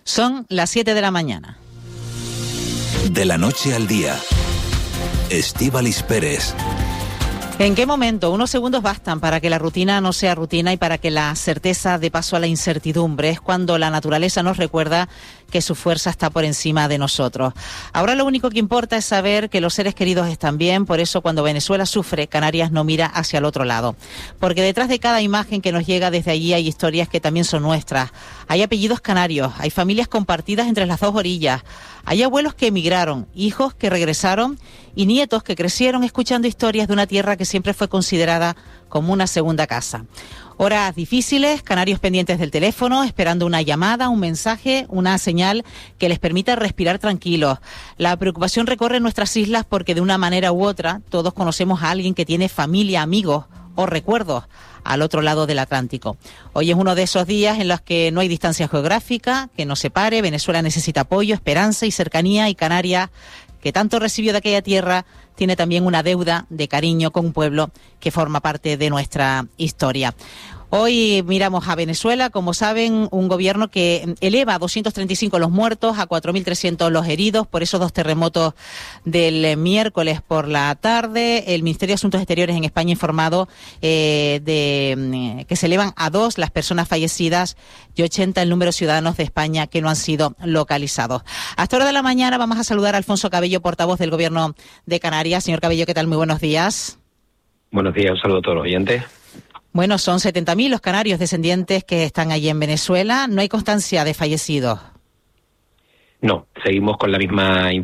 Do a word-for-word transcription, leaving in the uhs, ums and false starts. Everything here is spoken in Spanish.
Son las siete de la mañana. De la noche al día, Estíbaliz Pérez. ¿En qué momento? Unos segundos bastan para que la rutina no sea rutina y para que la certeza dé paso a la incertidumbre. Es cuando la naturaleza nos recuerda que su fuerza está por encima de nosotros. Ahora lo único que importa es saber que los seres queridos están bien. Por eso cuando Venezuela sufre, Canarias no mira hacia el otro lado. Porque detrás de cada imagen que nos llega desde allí hay historias que también son nuestras. Hay apellidos canarios, hay familias compartidas entre las dos orillas. Hay abuelos que emigraron, hijos que regresaron y nietos que crecieron escuchando historias de una tierra que siempre fue considerada como una segunda casa. Horas difíciles, canarios pendientes del teléfono, esperando una llamada, un mensaje, una señal que les permita respirar tranquilos. La preocupación recorre nuestras islas porque de una manera u otra todos conocemos a alguien que tiene familia, amigos o recuerdos al otro lado del Atlántico. Hoy es uno de esos días en los que no hay distancia geográfica que nos separe. Venezuela necesita apoyo, esperanza y cercanía, y Canarias, que tanto recibió de aquella tierra, tiene también una deuda de cariño con un pueblo que forma parte de nuestra historia. Hoy miramos a Venezuela, como saben, un gobierno que eleva a doscientos treinta y cinco los muertos, a cuatro mil trescientos los heridos por esos dos terremotos del miércoles por la tarde. El Ministerio de Asuntos Exteriores en España ha informado eh, de eh, que se elevan a dos las personas fallecidas y ochenta el número de ciudadanos de España que no han sido localizados. A esta hora de la mañana vamos a saludar a Alfonso Cabello, portavoz del Gobierno de Canarias. Señor Cabello, ¿qué tal? Muy buenos días. Buenos días, un saludo a todos los oyentes. Bueno, son setenta mil los canarios descendientes que están allí en Venezuela. ¿No hay constancia de fallecidos? No, seguimos con la misma